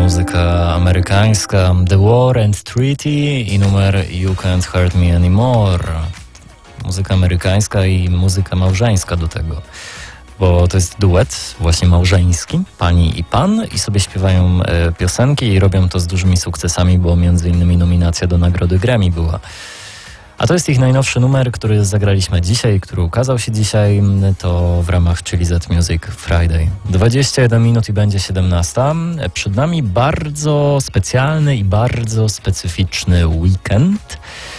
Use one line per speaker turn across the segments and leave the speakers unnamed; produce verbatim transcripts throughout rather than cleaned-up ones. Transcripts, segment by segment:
muzyka amerykańska, The War and Treaty i numer You Can't Hurt Me Anymore. Muzyka amerykańska i muzyka małżeńska do tego, bo to jest duet właśnie małżeński, pani i pan, i sobie śpiewają e, piosenki i robią to z dużymi sukcesami, bo między innymi nominacja do nagrody Grammy była. A to jest ich najnowszy numer, który zagraliśmy dzisiaj, który ukazał się dzisiaj, to w ramach Chili Z Music Friday. dwadzieścia jeden minut i będzie siedemnasta. Przed nami bardzo specjalny i bardzo specyficzny weekend,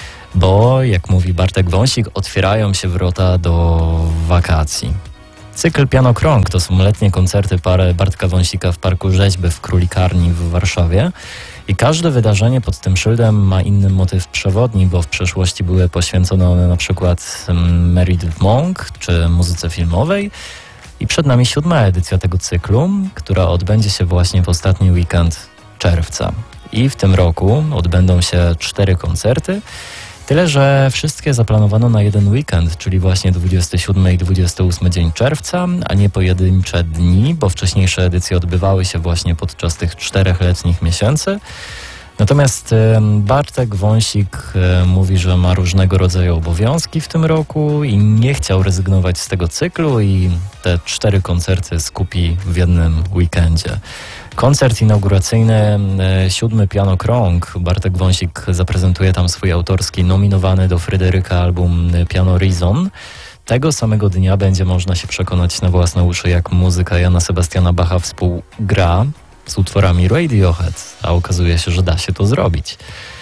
bo jak mówi Bartek Wąsik, otwierają się wrota do wakacji. Cykl Piano Krąg to są letnie koncerty pary Bartka Wąsika w Parku Rzeźby w Królikarni w Warszawie. I każde wydarzenie pod tym szyldem ma inny motyw przewodni, bo w przeszłości były poświęcone one na przykład Meredith Monk czy muzyce filmowej. I przed nami siódma edycja tego cyklu, która odbędzie się właśnie w ostatni weekend czerwca. I w tym roku odbędą się cztery koncerty. Tyle, że wszystkie zaplanowano na jeden weekend, czyli właśnie dwudziesty siódmy i dwudziesty ósmy dzień czerwca, a nie pojedyncze dni, bo wcześniejsze edycje odbywały się właśnie podczas tych czterech letnich miesięcy. Natomiast Bartek Wąsik mówi, że ma różnego rodzaju obowiązki w tym roku i nie chciał rezygnować z tego cyklu i te cztery koncerty skupi w jednym weekendzie. Koncert inauguracyjny, siódmy Piano Krąg. Bartek Wąsik zaprezentuje tam swój autorski, nominowany do Fryderyka album Piano Reason. Tego samego dnia będzie można się przekonać na własne uszy, jak muzyka Jana Sebastiana Bacha współgra z utworami Radiohead, a okazuje się, że da się to zrobić.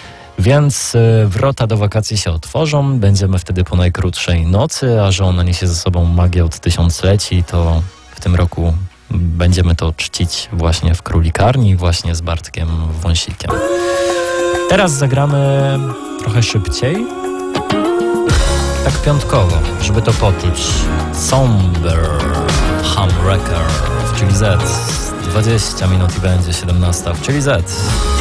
Więc wrota do wakacji się otworzą, będziemy wtedy po najkrótszej nocy, a że ona niesie ze sobą magię od tysiącleci, to w tym roku będziemy to czcić właśnie w Królikarni, właśnie z Bartkiem Wąsikiem. Teraz zagramy trochę szybciej, tak piątkowo, żeby to poczuć. Somber Humwrecker w Chili Z. dwadzieścia minut i będzie siedemnasta w Chili Z.